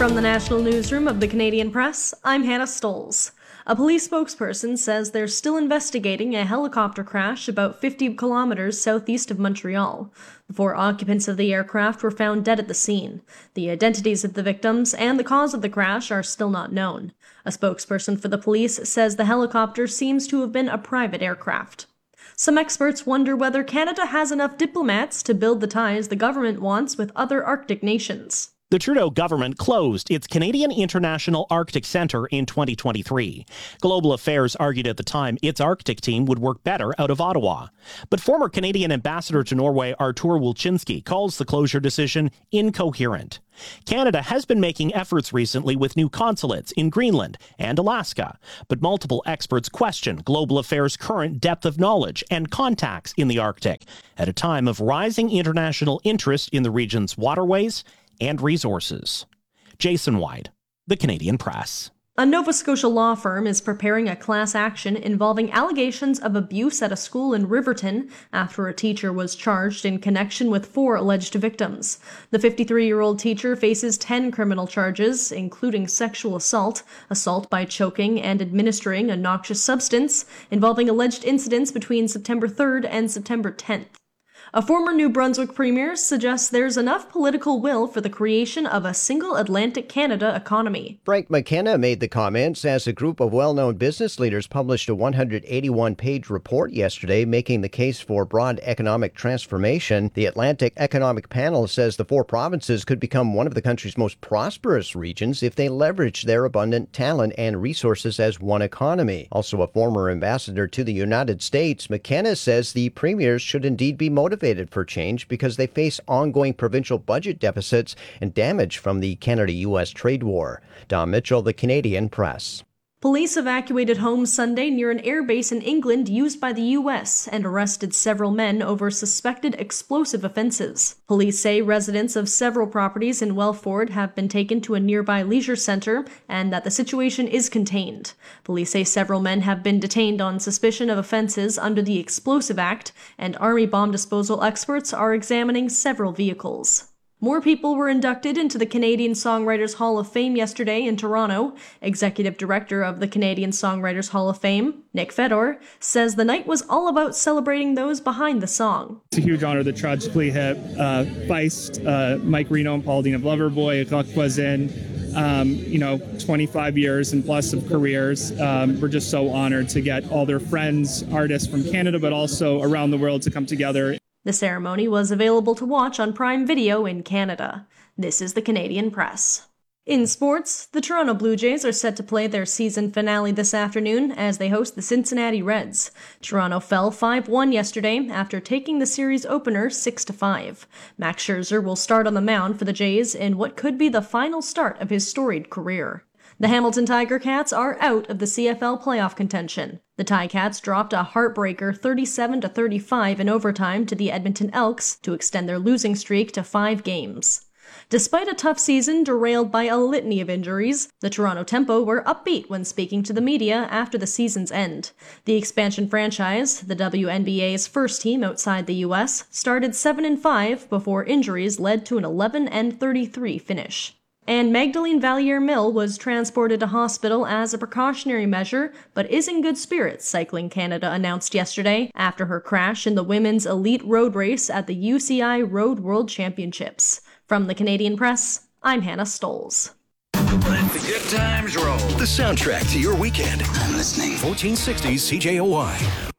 From the National Newsroom of the Canadian Press, I'm Hannah Stolz. A police spokesperson says they're still investigating a helicopter crash about 50 kilometers southeast of Montreal. The 4 occupants of the aircraft were found dead at the scene. The identities of the victims and the cause of the crash are still not known. A spokesperson for the police says the helicopter seems to have been a private aircraft. Some experts wonder whether Canada has enough diplomats to build the ties the government wants with other Arctic nations. The Trudeau government closed its Canadian International Arctic Centre in 2023. Global Affairs argued at the time its Arctic team would work better out of Ottawa. But former Canadian ambassador to Norway Artur Wilczynski calls the closure decision incoherent. Canada has been making efforts recently with new consulates in Greenland and Alaska, but multiple experts question Global Affairs' current depth of knowledge and contacts in the Arctic at a time of rising international interest in the region's waterways and resources. Jason White, The Canadian Press. A Nova Scotia law firm is preparing a class action involving allegations of abuse at a school in Riverton after a teacher was charged in connection with 4 alleged victims. The 53-year-old teacher faces 10 criminal charges, including sexual assault, assault by choking and administering a noxious substance, involving alleged incidents between September 3rd and September 10th. A former New Brunswick premier suggests there's enough political will for the creation of a single Atlantic Canada economy. Frank McKenna made the comments as a group of well-known business leaders published a 181-page report yesterday making the case for broad economic transformation. The Atlantic Economic Panel says the 4 provinces could become one of the country's most prosperous regions if they leverage their abundant talent and resources as one economy. Also a former ambassador to the United States, McKenna says the premiers should indeed be motivated for change because they face ongoing provincial budget deficits and damage from the Canada-U.S. trade war. Don Mitchell, The Canadian Press. Police evacuated homes Sunday near an airbase in England used by the U.S. and arrested several men over suspected explosive offenses. Police say residents of several properties in Welford have been taken to a nearby leisure center and that the situation is contained. Police say several men have been detained on suspicion of offenses under the Explosive Act, and Army bomb disposal experts are examining several vehicles. More people were inducted into the Canadian Songwriters Hall of Fame yesterday in Toronto. Executive Director of the Canadian Songwriters Hall of Fame, Nick Fedor, says the night was all about celebrating those behind the song. It's a huge honor that Tragically Hip, Feist, Mike Reno and Paul Dean of Loverboy, Voisin, 25 years and plus of careers. We're just so honored to get all their friends, artists from Canada, but also around the world to come together. The ceremony was available to watch on Prime Video in Canada. This is the Canadian Press. In sports, the Toronto Blue Jays are set to play their season finale this afternoon as they host the Cincinnati Reds. Toronto fell 5-1 yesterday after taking the series opener 6-5. Max Scherzer will start on the mound for the Jays in what could be the final start of his storied career. The Hamilton Tiger Cats are out of the CFL playoff contention. The Ticats dropped a heartbreaker 37-35 in overtime to the Edmonton Elks to extend their losing streak to 5 games. Despite a tough season derailed by a litany of injuries, the Toronto Tempo were upbeat when speaking to the media after the season's end. The expansion franchise, the WNBA's first team outside the U.S., started 7-5 before injuries led to an 11-33 finish. And Magdalene Valliere-Mill was transported to hospital as a precautionary measure, but is in good spirits, Cycling Canada announced yesterday after her crash in the women's elite road race at the UCI Road World Championships. From the Canadian Press, I'm Hannah Stolz. Let the good times roll. The soundtrack to your weekend. I'm listening. 1460 CJOY.